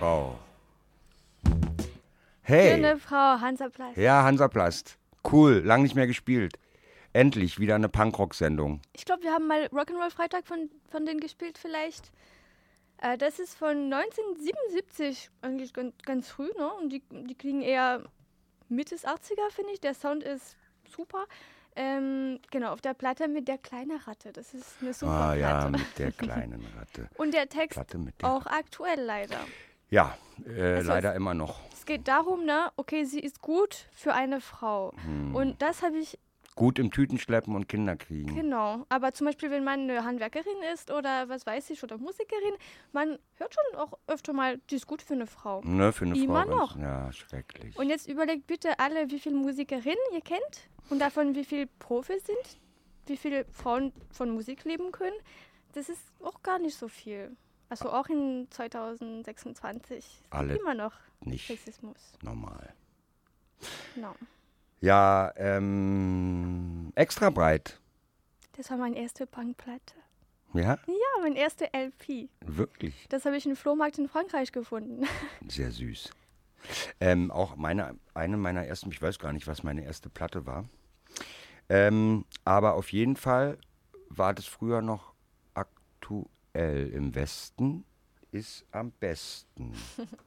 Frau. Für Hey, eine Frau, Hansaplast. ja, Hansaplast. Cool, lang nicht mehr gespielt. Endlich wieder eine Punkrock-Sendung. Ich glaube, wir haben mal Rock'n'Roll Freitag von denen gespielt vielleicht. Das ist von 1977, eigentlich ganz früh, ne? Und die klingen eher Mitte des 80er, finde ich. Der Sound ist super. Genau, auf der Platte mit der kleinen Ratte. Das ist eine super Ah Platte. ja, mit der kleinen Ratte. Und der Text Platte mit der auch aktuell leider. Ja, Also leider immer noch. Es geht darum, ne, okay, sie ist gut für eine Frau. Und das habe ich, Gut im Tütenschleppen und Kinder kriegen. genau. Aber zum Beispiel, wenn man eine Handwerkerin ist oder was weiß ich, oder Musikerin, man hört schon auch öfter mal, die ist gut für eine Frau. Ne, für eine Immer Frau. noch. Ja, schrecklich. Und jetzt überlegt bitte alle, wie viele Musikerinnen ihr kennt und davon wie viele Profis sind, wie viele Frauen von Musik leben können. Das ist auch gar nicht so viel. Also auch in 2026 Alle immer noch nicht Sexismus. normal. Genau. Ja, extra breit. Das war meine erste Punkplatte. Ja, Ja, mein erste LP. wirklich. Das habe ich im Flohmarkt in Frankreich gefunden. Sehr süß. Auch eine meiner ersten, ich weiß gar nicht, was meine erste Platte war. Aber auf jeden Fall war das früher noch aktuell. Im Westen ist am besten.